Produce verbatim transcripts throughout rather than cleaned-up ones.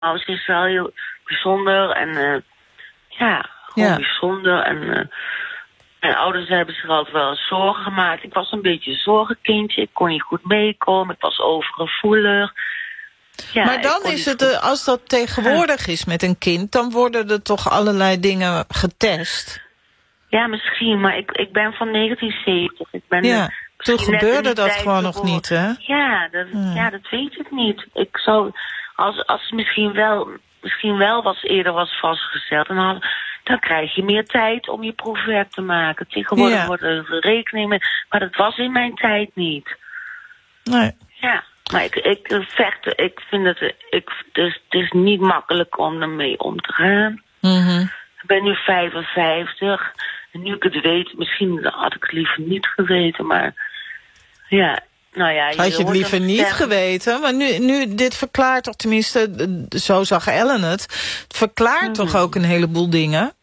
Nou, ze is wel heel bijzonder en uh, ja, gewoon ja. bijzonder. En uh, mijn ouders hebben zich altijd wel zorgen gemaakt. Ik was een beetje een zorgenkindje. Ik kon niet goed meekomen. Ik was overgevoelig. Ja, maar dan is het, goed... als dat tegenwoordig is met een kind, dan worden er toch allerlei dingen getest? Ja, misschien, maar ik, ik ben van negentien zeventig. Ik ben ja, toen gebeurde dat gewoon nog niet, hè? Ja dat, ja. ja, dat weet ik niet. Ik zou, als, als het misschien wel, misschien wel wat eerder was vastgesteld, dan, had, dan krijg je meer tijd om je proefwerk te maken. Tegenwoordig ja. wordt er rekening mee, maar dat was in mijn tijd niet. Nee. Ja. Maar ik, ik vecht, ik vind het, ik, het, is, het is niet makkelijk om ermee om te gaan. Mm-hmm. Ik ben nu vijfenvijftig. En nu ik het weet, misschien had ik het liever niet geweten, maar ja, nou ja. Had je het liever niet zeggen... geweten? Maar nu, nu, dit verklaart toch tenminste, zo zag Ellen het, het verklaart mm-hmm. toch ook een heleboel dingen?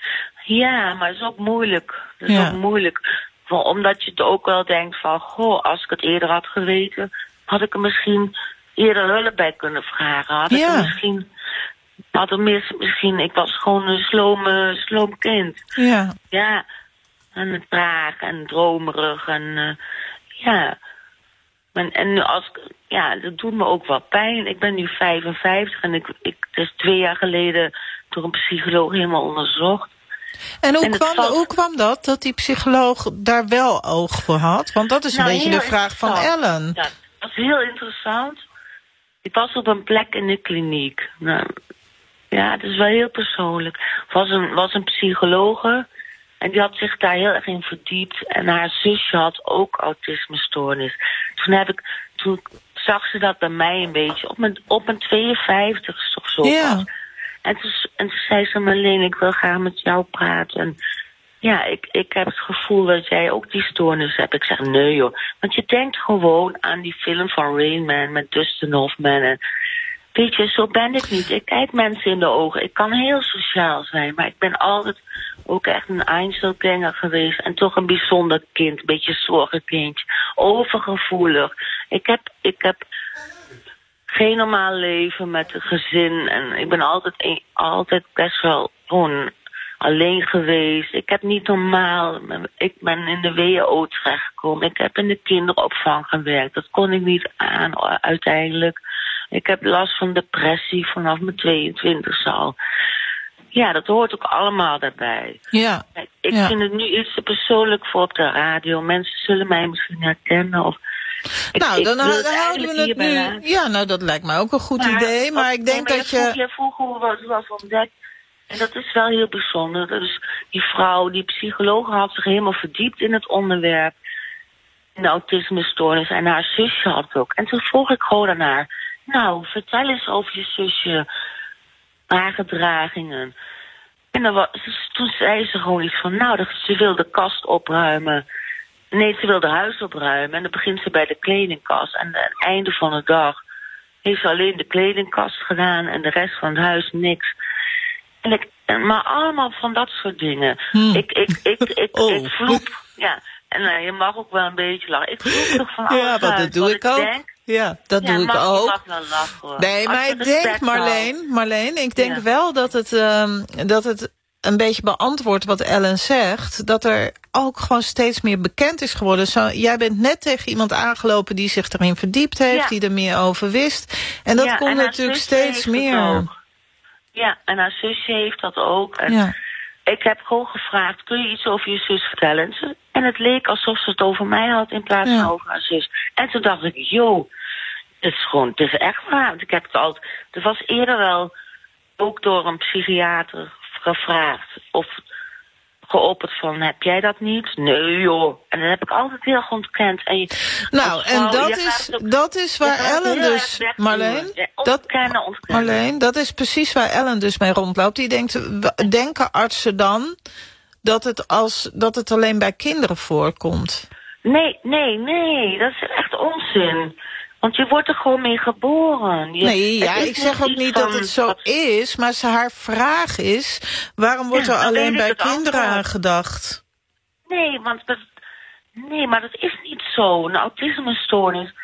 Ja, maar het is ook moeilijk. Het is ja. ook moeilijk. Omdat je het ook wel denkt van, goh, als ik het eerder had geweten, had ik er misschien eerder hulp bij kunnen vragen. Had ik ja. er misschien, had er mis, misschien, ik was gewoon een slome, sloom kind. Ja. Ja, en het traag en dromerig en uh, ja. En, en als, ja, dat doet me ook wel pijn. Ik ben nu vijfenvijftig en ik, ik, het is twee jaar geleden door een psycholoog helemaal onderzocht. En hoe, en kwam, valt... hoe kwam dat, dat die psycholoog daar wel oog voor had? Want dat is een nou, beetje de vraag van Ellen. Ja, dat was heel interessant. Ik was op een plek in de kliniek. Nou, ja, het is wel heel persoonlijk. Er was een, was een psychologe en die had zich daar heel erg in verdiept. En haar zusje had ook autismestoornis. Toen, heb ik, toen zag ze dat bij mij een beetje op mijn, op mijn tweeënvijftigste of zo. Ja. Was. En toen, en toen zei ze, Marleen, ik wil graag met jou praten. En ja, ik, ik heb het gevoel dat jij ook die stoornis hebt. Ik zeg, nee joh. Want je denkt gewoon aan die film van Rain Man met Dustin Hoffman. En weet je, zo ben ik niet. Ik kijk mensen in de ogen. Ik kan heel sociaal zijn. Maar ik ben altijd ook echt een Einzelganger geweest. En toch een bijzonder kind. Een beetje zorgenkindje. Overgevoelig. Ik heb... Ik heb geen normaal leven met een gezin. En ik ben altijd, altijd best wel gewoon alleen geweest. Ik heb niet normaal... Ik ben in de W H O terechtgekomen. Ik heb in de kinderopvang gewerkt. Dat kon ik niet aan uiteindelijk. Ik heb last van depressie vanaf mijn tweeëntwintigste al. Ja, dat hoort ook allemaal daarbij. Ja. Ik ja. vind het nu iets te persoonlijk voor op de radio. Mensen zullen mij misschien herkennen of... Nou, ik, dan ik houden we het nu... aan. Ja, nou, dat lijkt mij ook een goed maar, idee. Maar ik denk nee, maar dat je... je... Je vroeg hoe het was ontdekt. En dat is wel heel bijzonder. Dus die vrouw, die psycholoog, had zich helemaal verdiept in het onderwerp. In de autismestoornis. En haar zusje had het ook. En toen vroeg ik gewoon aan haar... Nou, vertel eens over je zusje. Haar gedragingen. En dan was, toen zei ze gewoon iets van... Nou, ze wil de kast opruimen... Nee, ze wilde huis opruimen en dan begint ze bij de kledingkast. En aan het einde van de dag heeft ze alleen de kledingkast gedaan en de rest van het huis niks. En ik, maar allemaal van dat soort dingen. Hmm. Ik, ik, ik, ik, oh. ik vloep, ja. En uh, je mag ook wel een beetje lachen. Ik vloep toch van alles ja, wat dat doe ik ook. Denk. Ja, dat ja, doe mag, ik ook. Mag wel lachen, hoor. Nee, maar ik denk, Marleen, Marleen, ik denk ja. wel dat het, um, dat het een beetje beantwoordt wat Ellen zegt, dat er ook gewoon steeds meer bekend is geworden. Zo, jij bent net tegen iemand aangelopen die zich erin verdiept heeft, ja. die er meer over wist. En dat ja, komt en natuurlijk steeds meer. Ja, en haar zusje heeft dat ook. En ja. ik heb gewoon gevraagd, kun je iets over je zus vertellen? En, ze, en het leek alsof ze het over mij had in plaats van ja. over haar zus. En toen dacht ik, joh, het is gewoon, het is echt waar. Want ik heb het altijd, er was eerder wel ook door een psychiater gevraagd of geopperd van, heb jij dat niet? Nee joh. En dat heb ik altijd heel goed ontkend. En je, nou, vrouw, en dat is, ook, dat is waar Ellen dus, Marleen, ja, dat, ontkennen, ontkennen. Marleen, dat is precies waar Ellen dus mee rondloopt. Die denkt, denken artsen dan dat het, als, dat het alleen bij kinderen voorkomt? Nee, nee, nee, dat is echt onzin. Want je wordt er gewoon mee geboren. Je, nee, ja, ik zeg ook niet dat het zo wat... is, maar ze, haar vraag is, waarom wordt ja, er alleen bij kinderen aan gedacht? Nee, want dat, nee, maar dat is niet zo. Een autismestoornis,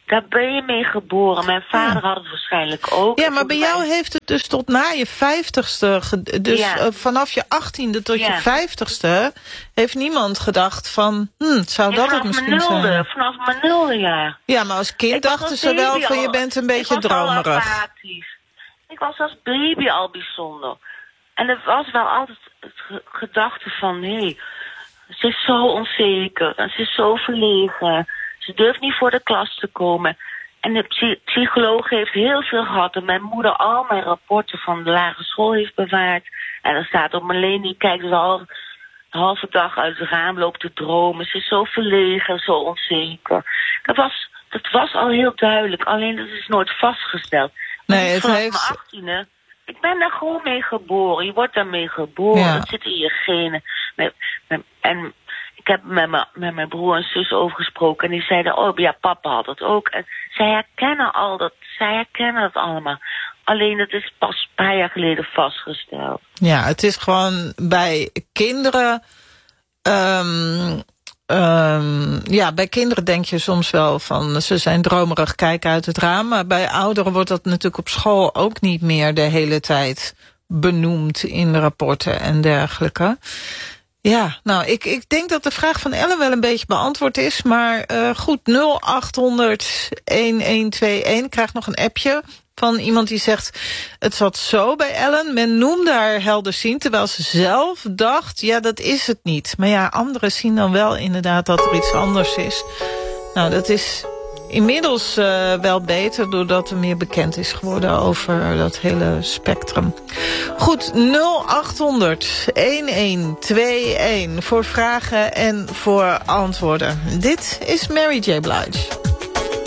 Daar ben je mee geboren. Mijn vader ja. had het waarschijnlijk ook. Ja, maar bij jou heeft het dus tot na je vijftigste... Dus ja. uh, vanaf je achttiende tot ja. je vijftigste... heeft niemand gedacht van... Hm, zou dat het misschien nulde, zijn? Vanaf mijn nulde jaar. Ja, maar als kind dachten ze wel van... je bent een beetje ik dromerig. Ik was als baby al bijzonder. En het was wel altijd het gedachte van... hé, hey, ze is zo onzeker en ze is zo verlegen... Ze durft niet voor de klas te komen. En de psy- psycholoog heeft heel veel gehad. En mijn moeder al mijn rapporten van de lagere school heeft bewaard. En er staat op Marleen, die kijkt de halve, de halve dag uit het raam, loopt te dromen. Ze is zo verlegen, zo onzeker. Dat was, dat was al heel duidelijk. Alleen dat is nooit vastgesteld. Nee, het vanaf heeft... mijn achttiende, ik ben daar gewoon mee geboren. Je wordt daarmee geboren. Ja. Het zit in je genen. Met, met, en... Ik heb met, me, met mijn broer en zus over gesproken. En die zeiden, oh ja, papa had dat ook. En zij herkennen al dat, zij herkennen dat allemaal. Alleen het is pas een paar jaar geleden vastgesteld. Ja, het is gewoon bij kinderen... Um, um, ja, bij kinderen denk je soms wel van... ze zijn dromerig, kijken uit het raam. Maar bij ouderen wordt dat natuurlijk op school ook niet meer de hele tijd benoemd in rapporten en dergelijke. Ja, nou, ik, ik denk dat de vraag van Ellen wel een beetje beantwoord is. Maar uh, goed, nul acht honderd een een twee een. Ik krijg nog een appje van iemand die zegt... het zat zo bij Ellen, men noemde haar helderziend... terwijl ze zelf dacht, ja, dat is het niet. Maar ja, anderen zien dan wel inderdaad dat er iets anders is. Nou, dat is... inmiddels uh, wel beter, doordat er meer bekend is geworden over dat hele spectrum. Goed, nul acht honderd een een twee een voor vragen en voor antwoorden. Dit is Mary J. Blige.